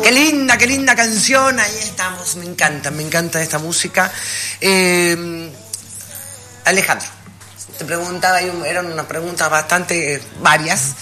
Qué linda canción. Ahí estamos. Me encanta esta música. Alejandro, te preguntaba, eran unas preguntas bastante varias,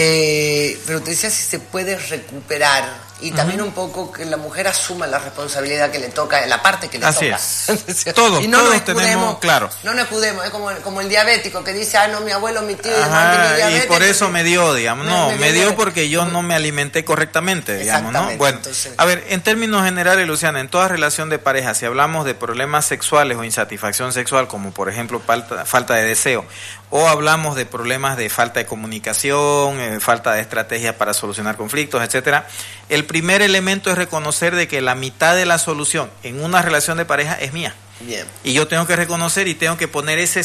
pero te decía si se puede recuperar y también un poco que la mujer asuma la responsabilidad que le toca, la parte que le Así toca. Es. Todos tenemos, claro. No nos escudemos, es como el diabético que dice, no, mi abuelo, mi tío, mi diabetes. Y por eso me dio, digamos, me dio porque yo no me alimenté correctamente, digamos, ¿no? Bueno, entonces, a ver, en términos generales, Luciana, en toda relación de pareja, si hablamos de problemas sexuales o insatisfacción sexual, como por ejemplo falta de deseo, o hablamos de problemas de falta de comunicación, falta de estrategias para solucionar conflictos, etcétera, el primer elemento es reconocer de que la mitad de la solución en una relación de pareja es mía. Bien. Y yo tengo que reconocer y tengo que poner ese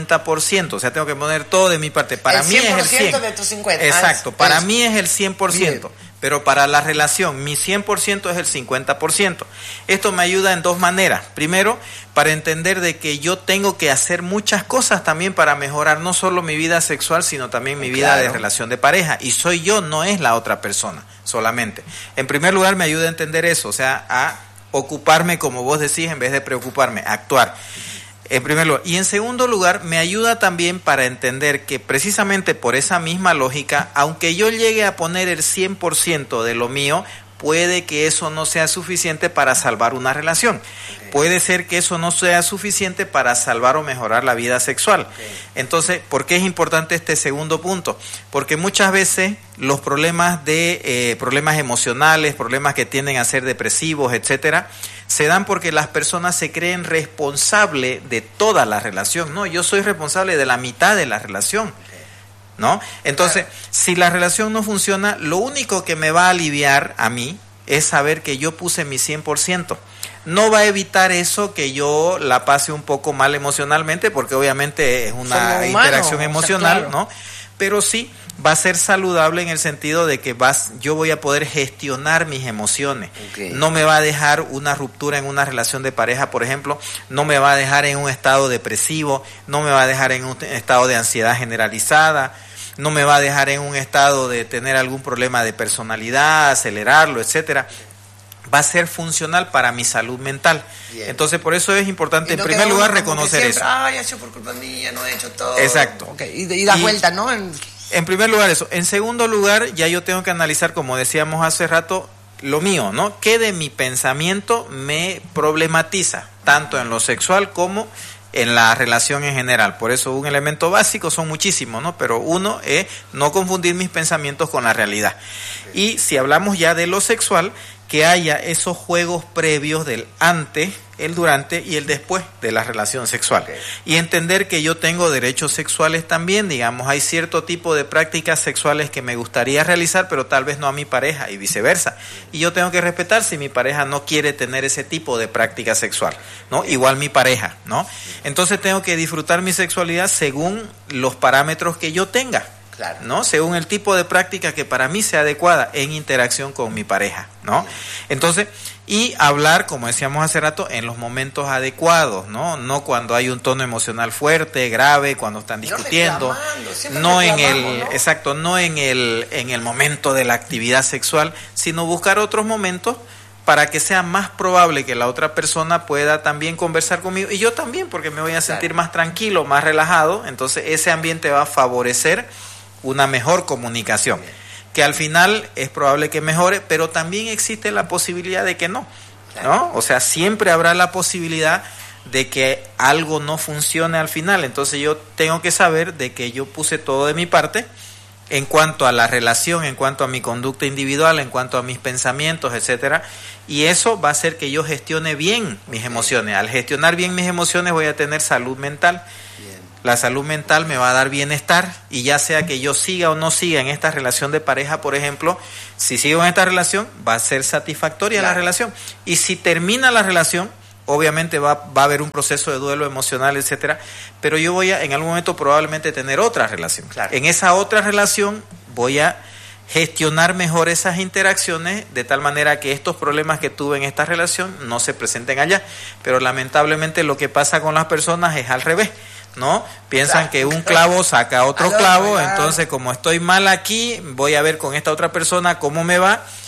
50%, o sea, tengo que poner todo de mi parte. Para mí es el 100%. De tus 50. Exacto, para mí es el 100%. Bien. Pero para la relación, mi 100% es el 50%. Esto me ayuda en dos maneras. Primero, para entender de que yo tengo que hacer muchas cosas también para mejorar no solo mi vida sexual, sino también mi vida de relación de pareja. Y soy yo, no es la otra persona solamente. En primer lugar, me ayuda a entender eso, o sea, a ocuparme, como vos decís, en vez de preocuparme, actuar. En primer lugar. Y en segundo lugar, me ayuda también para entender que precisamente por esa misma lógica, aunque yo llegue a poner el 100% de lo mío, puede que eso no sea suficiente para salvar una relación. Puede ser que eso no sea suficiente para salvar o mejorar la vida sexual. Entonces, ¿por qué es importante este segundo punto? Porque muchas veces los problemas problemas emocionales, problemas que tienden a ser depresivos, etcétera, se dan porque las personas se creen responsables de toda la relación. No, yo soy responsable de la mitad de la relación, ¿no? Entonces, si la relación no funciona, lo único que me va a aliviar a mí es saber que yo puse mi 100%. No va a evitar eso que yo la pase un poco mal emocionalmente, porque obviamente es una interacción emocional, claro, ¿no? Pero sí va a ser saludable en el sentido de que yo voy a poder gestionar mis emociones. No me va a dejar una ruptura en una relación de pareja, por ejemplo, no me va a dejar en un estado depresivo, no me va a dejar en un estado de ansiedad generalizada, no me va a dejar en un estado de tener algún problema de personalidad, acelerarlo, etcétera. Va a ser funcional para mi salud mental. Bien. Entonces, por eso es importante, en primer lugar, reconocer eso. Ay, ha sido por culpa mía, no he hecho todo. Exacto. Y da vuelta, ¿no? En primer lugar, eso. En segundo lugar, ya yo tengo que analizar, como decíamos hace rato, lo mío, ¿no? ¿Qué de mi pensamiento me problematiza, tanto en lo sexual como en la relación en general? Por eso un elemento básico, son muchísimos, ¿no? Pero uno es no confundir mis pensamientos con la realidad. Y si hablamos ya de lo sexual, que haya esos juegos previos del antes, el durante y el después de la relación sexual. Y entender que yo tengo derechos sexuales también, digamos, hay cierto tipo de prácticas sexuales que me gustaría realizar, pero tal vez no a mi pareja y viceversa. Y yo tengo que respetar si mi pareja no quiere tener ese tipo de práctica sexual, ¿no? Igual mi pareja, ¿no? Entonces tengo que disfrutar mi sexualidad según los parámetros que yo tenga. Claro. ¿No? Según el tipo de práctica que para mí sea adecuada en interacción con mi pareja, ¿no? Entonces, y hablar, como decíamos hace rato, en los momentos adecuados, ¿no? No cuando hay un tono emocional fuerte, grave, cuando están discutiendo, no en el, ¿no? Exacto, no en el momento de la actividad sexual, sino buscar otros momentos para que sea más probable que la otra persona pueda también conversar conmigo, y yo también, porque me voy a sentir más tranquilo, más relajado. Entonces ese ambiente va a favorecer una mejor comunicación, que al final es probable que mejore, pero también existe la posibilidad de que no, ¿no? O sea, siempre habrá la posibilidad de que algo no funcione al final. Entonces yo tengo que saber de que yo puse todo de mi parte en cuanto a la relación, en cuanto a mi conducta individual, en cuanto a mis pensamientos, etcétera, y eso va a hacer que yo gestione bien mis emociones. Al gestionar bien mis emociones voy a tener salud mental. La salud mental me va a dar bienestar, y ya sea que yo siga o no siga en esta relación de pareja, por ejemplo, si sigo en esta relación, va a ser satisfactoria la relación. Y si termina la relación, obviamente va a haber un proceso de duelo emocional, etcétera, pero yo voy a, en algún momento, probablemente tener otra relación. En esa otra relación voy a gestionar mejor esas interacciones, de tal manera que estos problemas que tuve en esta relación no se presenten allá. Pero lamentablemente lo que pasa con las personas es al revés, ¿no? Piensan que un clavo saca otro clavo, entonces como estoy mal aquí, voy a ver con esta otra persona cómo me va,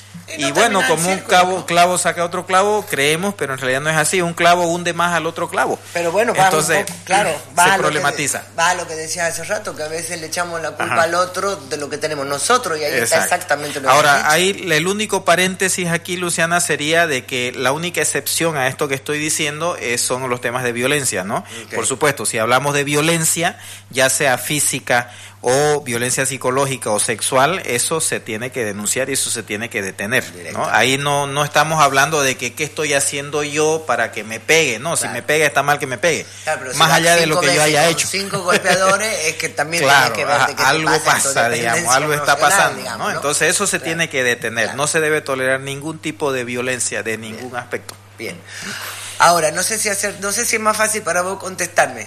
Y bueno, como un clavo saca otro clavo, creemos, pero en realidad no es así. Un clavo hunde más al otro clavo. Pero bueno, entonces, claro, se problematiza. Va a lo que decía hace rato, que a veces le echamos la culpa al otro de lo que tenemos nosotros, y ahí está exactamente lo que Ahora, ahí el único paréntesis aquí, Luciana, sería de que la única excepción a esto que estoy diciendo son los temas de violencia, ¿no? Okay. Por supuesto, si hablamos de violencia, ya sea física o violencia psicológica o sexual, eso se tiene que denunciar y eso se tiene que detener, ¿no? Ahí no estamos hablando de que qué estoy haciendo yo para que me pegue, no, claro. Si me pega está mal que me pegue, claro, más allá de lo que yo haya hecho. 5 golpeadores es que también claro, tiene que ver de que algo pasa, digamos, algo está pasando, digamos, ¿no? Entonces eso se tiene que detener, no se debe tolerar ningún tipo de violencia de ningún aspecto. Bien. Ahora, no sé si es más fácil para vos contestarme.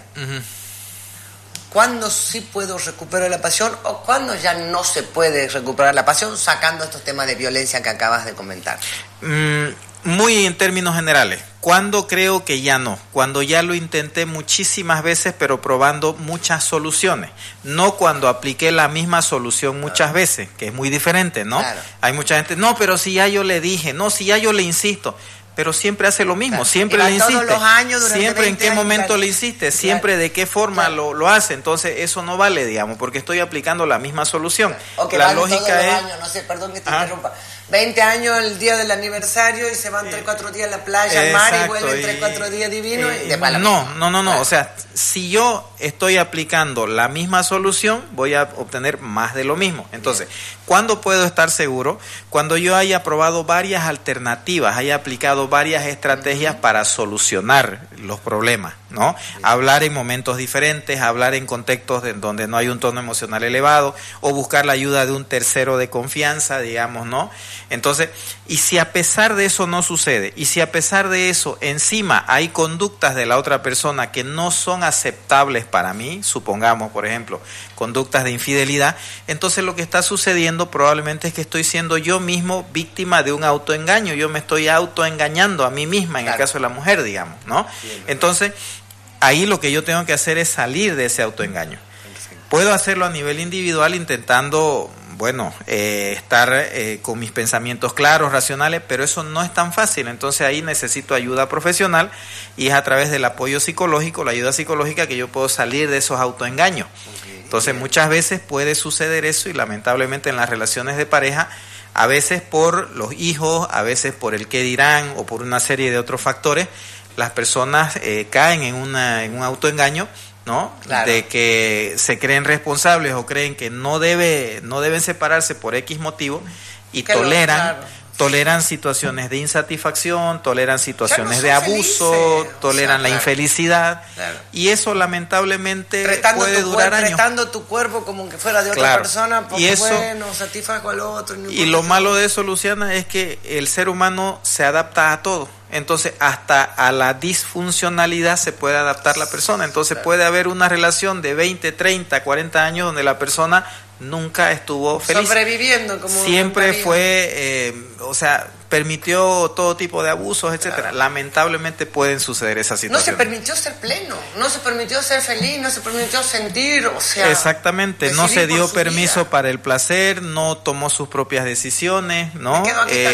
¿Cuándo sí puedo recuperar la pasión o cuándo ya no se puede recuperar la pasión, sacando estos temas de violencia que acabas de comentar? Muy en términos generales. ¿Cuándo creo que ya no? Cuando ya lo intenté muchísimas veces, pero probando muchas soluciones. No cuando apliqué la misma solución muchas veces, que es muy diferente, ¿no? Claro. Hay mucha gente, no, pero si ya yo le dije, no, si ya yo le insisto. Pero siempre hace lo mismo, siempre le insiste, todos los años, siempre en qué momento le insiste, siempre de qué forma lo hace, entonces eso no vale, digamos, porque estoy aplicando la misma solución. O que la lógica es... años, no sé, perdón que te interrumpa, 20 años el día del aniversario y se van 3-4 días a la playa, al mar, y vuelven 3-4 días divinos y de mala No, o sea, si yo estoy aplicando la misma solución, voy a obtener más de lo mismo. Entonces, ¿cuándo puedo estar seguro? Cuando yo haya probado varias alternativas, haya aplicado varias estrategias para solucionar los problemas, ¿no? Hablar en momentos diferentes, hablar en contextos donde no hay un tono emocional elevado, o buscar la ayuda de un tercero de confianza, digamos, ¿no? Entonces, y si a pesar de eso no sucede, y si a pesar de eso encima hay conductas de la otra persona que no son aceptables para mí, supongamos, por ejemplo, conductas de infidelidad, entonces lo que está sucediendo probablemente es que estoy siendo yo mismo víctima de un autoengaño, yo me estoy autoengañando a mí misma, en el caso de la mujer, digamos, ¿no? Entonces, ahí lo que yo tengo que hacer es salir de ese autoengaño. Puedo hacerlo a nivel individual intentando, estar con mis pensamientos claros, racionales, pero eso no es tan fácil, entonces ahí necesito ayuda profesional y es a través del apoyo psicológico, la ayuda psicológica, que yo puedo salir de esos autoengaños. Entonces muchas veces puede suceder eso y lamentablemente en las relaciones de pareja, a veces por los hijos, a veces por el qué dirán o por una serie de otros factores, las personas caen en un autoengaño, ¿no? Claro. De que se creen responsables o creen que no deben separarse por X motivo y toleran situaciones de insatisfacción, toleran situaciones de abuso, toleran la infelicidad, y eso lamentablemente puede durar años. Prestando tu cuerpo como que fuera de otra persona, porque y satisfago al otro. Y lo malo de eso, Luciana, es que el ser humano se adapta a todo. Entonces, hasta a la disfuncionalidad se puede adaptar la persona. Entonces, puede haber una relación de 20, 30, 40 años donde la persona nunca estuvo feliz. Sobreviviendo como siempre fue, permitió todo tipo de abusos, etcétera. Lamentablemente pueden suceder esas situaciones. No se permitió ser pleno, no se permitió ser feliz, no se permitió sentir, exactamente, no se dio permiso para el placer, no tomó sus propias decisiones, ¿no?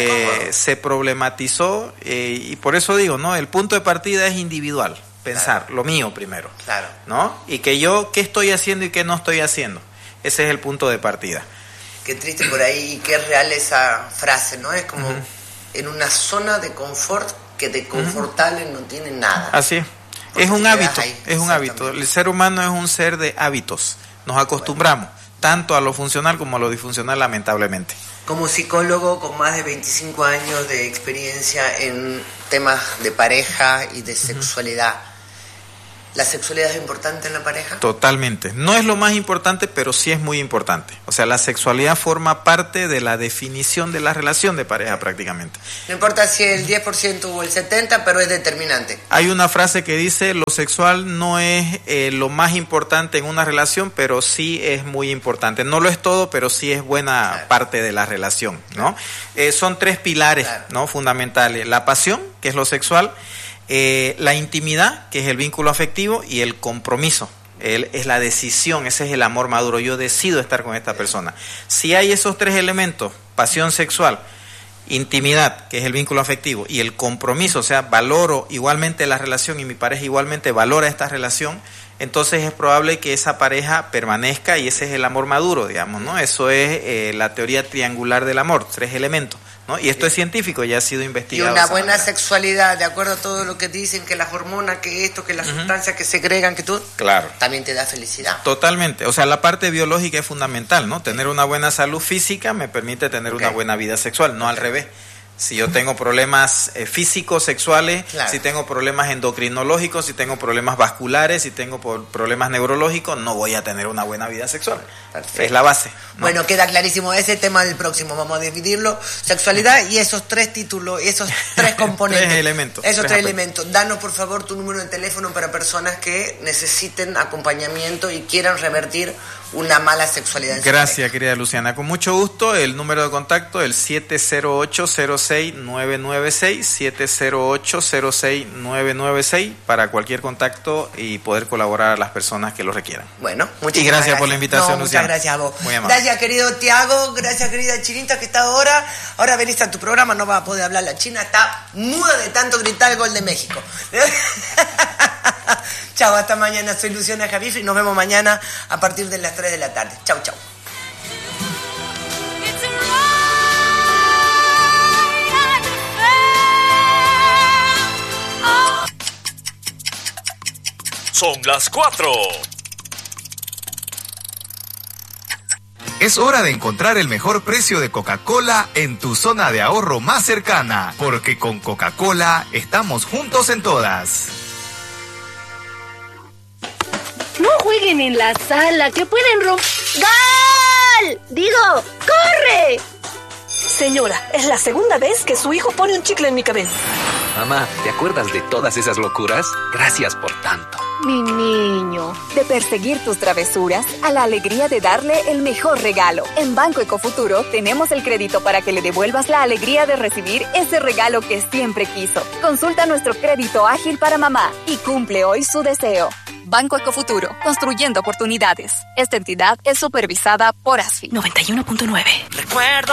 Se problematizó, y por eso digo, ¿no? El punto de partida es individual, pensar lo mío primero, ¿no? Y que yo, ¿qué estoy haciendo y qué no estoy haciendo? Ese es el punto de partida. Qué triste por ahí y qué real esa frase, ¿no? Es como en una zona de confort que de confortable no tiene nada. Así es. Es un hábito, es un hábito. El ser humano es un ser de hábitos. Nos acostumbramos tanto a lo funcional como a lo disfuncional, lamentablemente. Como psicólogo con más de 25 años de experiencia en temas de pareja y de sexualidad, ¿la sexualidad es importante en la pareja? Totalmente. No es lo más importante, pero sí es muy importante. O sea, la sexualidad forma parte de la definición de la relación de pareja prácticamente. No importa si el 10% o el 70%, pero es determinante. Hay una frase que dice, lo sexual no es lo más importante en una relación, pero sí es muy importante. No lo es todo, pero sí es buena parte de la relación, ¿no? Son 3 pilares, ¿no? Fundamentales. La pasión, que es lo sexual, la intimidad, que es el vínculo afectivo, y el compromiso, es la decisión, ese es el amor maduro, yo decido estar con esta persona. Si hay esos 3 elementos, pasión, sexual intimidad, que es el vínculo afectivo, y el compromiso, o sea, valoro igualmente la relación y mi pareja igualmente valora esta relación, entonces es probable que esa pareja permanezca y ese es el amor maduro, digamos, ¿no? Eso es la teoría triangular del amor, 3 elementos, ¿no? Y esto es científico, ya ha sido investigado. Y una buena sexualidad, de acuerdo a todo lo que dicen, que las hormonas, que esto, que las sustancias que segregan, que tú, claro, también te da felicidad. Totalmente, o sea, la parte biológica es fundamental, ¿no? Tener una buena salud física me permite tener una buena vida sexual, no al revés. Si yo tengo problemas físicos, sexuales, claro, si tengo problemas endocrinológicos, si tengo problemas vasculares, si tengo problemas neurológicos, no voy a tener una buena vida sexual. Perfecto. Es la base, ¿no? Bueno, queda clarísimo. Ese tema del próximo. Vamos a dividirlo. Sexualidad y esos 3 títulos, esos 3 componentes. 3 elementos. Esos 3 elementos. Danos, por favor, tu número de teléfono para personas que necesiten acompañamiento y quieran revertir una mala sexualidad. Gracias, querida Luciana. Con mucho gusto, el número de contacto, el 708-06996, 708-06996, para cualquier contacto y poder colaborar a las personas que lo requieran. Bueno, muchas gracias por la invitación, Luciana. Muchas gracias a vos. Muy amable. Gracias, querido Tiago. Gracias, querida Chinita, que está ahora venís a tu programa, no vas a poder hablar. La China está muda de tanto gritar el gol de México. Chao, hasta mañana. Soy Luciana Javif y nos vemos mañana a partir de las 3 de la tarde. Chau, chau. Son las 4. Es hora de encontrar el mejor precio de Coca-Cola en tu zona de ahorro más cercana, porque con Coca-Cola estamos juntos en todas. No jueguen en la sala, que pueden romper... ¡Gol! Digo, ¡corre! Señora, es la segunda vez que su hijo pone un chicle en mi cabeza. Mamá, ¿te acuerdas de todas esas locuras? Gracias por tanto. Mi niño. De perseguir tus travesuras a la alegría de darle el mejor regalo. En Banco Ecofuturo tenemos el crédito para que le devuelvas la alegría de recibir ese regalo que siempre quiso. Consulta nuestro crédito ágil para mamá y cumple hoy su deseo. Banco Ecofuturo, construyendo oportunidades. Esta entidad es supervisada por ASFI. 91.9. Recuerdo